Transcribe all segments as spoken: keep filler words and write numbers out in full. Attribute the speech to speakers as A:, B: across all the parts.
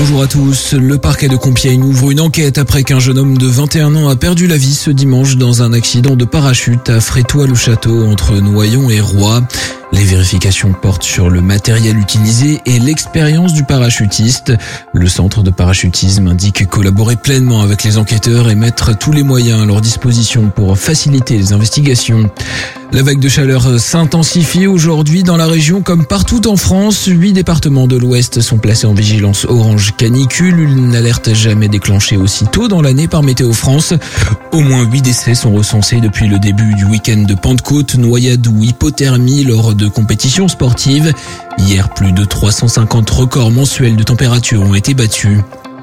A: bonjour à tous. Le parquet de Compiègne ouvre une enquête après qu'un jeune homme de vingt et un ans a perdu la vie ce dimanche dans un accident de parachute à Frétois-le-Château entre Noyon et Roye. Les vérifications portent sur le matériel utilisé et l'expérience du parachutiste. Le centre de parachutisme indique collaborer pleinement avec les enquêteurs et mettre tous les moyens à leur disposition pour faciliter les investigations. La vague de chaleur s'intensifie aujourd'hui dans la région comme partout en France. Huit départements de l'Ouest sont placés en vigilance orange canicule, une alerte jamais déclenchée aussi tôt dans l'année par Météo France. Au moins huit décès sont recensés depuis le début du week-end de Pentecôte, noyade ou hypothermie lors de compétitions sportives. Hier, plus de trois cent cinquante records mensuels de température ont été battus.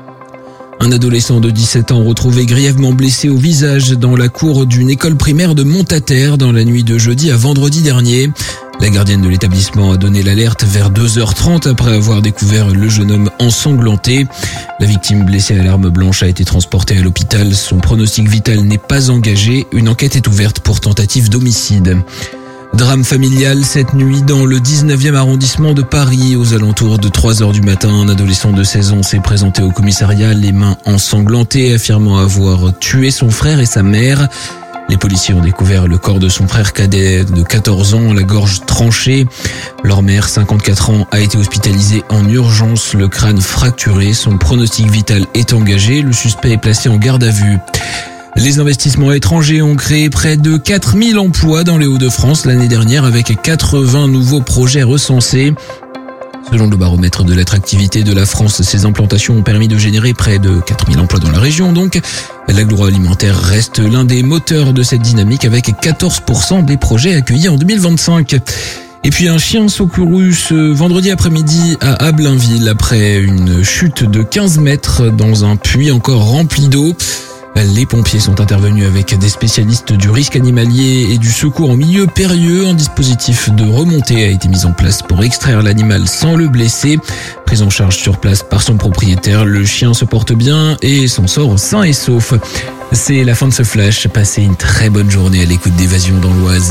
A: Un adolescent de dix-sept ans retrouvé grièvement blessé au visage dans la cour d'une école primaire de Montataire dans la nuit de jeudi à vendredi dernier. La gardienne de l'établissement a donné l'alerte vers deux heures trente après avoir découvert le jeune homme ensanglanté. La victime blessée à l'arme blanche a été transportée à l'hôpital. Son pronostic vital n'est pas engagé. Une enquête est ouverte pour tentative d'homicide. Drame familial cette nuit dans le dix-neuvième arrondissement de Paris. Aux alentours de trois heures du matin, un adolescent de seize ans s'est présenté au commissariat, les mains ensanglantées, affirmant avoir tué son frère et sa mère. Les policiers ont découvert le corps de son frère cadet de quatorze ans, la gorge tranchée. Leur mère, cinquante-quatre ans, a été hospitalisée en urgence, le crâne fracturé. Son pronostic vital est engagé. Le suspect est placé en garde à vue. Les investissements étrangers ont créé près de quatre mille emplois dans les Hauts-de-France l'année dernière avec quatre-vingts nouveaux projets recensés. Selon le baromètre de l'attractivité de la France, ces implantations ont permis de générer près de quatre mille emplois dans la région. Donc, l'agroalimentaire reste l'un des moteurs de cette dynamique avec quatorze pour cent des projets accueillis en deux mille vingt-cinq. Et puis un chien secouru ce vendredi après-midi à Ablainville après une chute de quinze mètres dans un puits encore rempli d'eau. Les pompiers sont intervenus avec des spécialistes du risque animalier et du secours en milieu périlleux. Un dispositif de remontée a été mis en place pour extraire l'animal sans le blesser. Prise en charge sur place par son propriétaire, le chien se porte bien et s'en sort sain et sauf. C'est la fin de ce flash. Passez une très bonne journée à l'écoute d'Évasion dans l'Oise.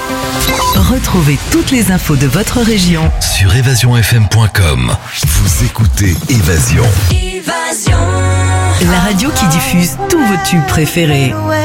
B: Retrouvez toutes les infos de votre région
C: sur évasion f m point com. Vous écoutez Évasion.
B: Évasion, la radio qui diffuse tous vos tubes préférés.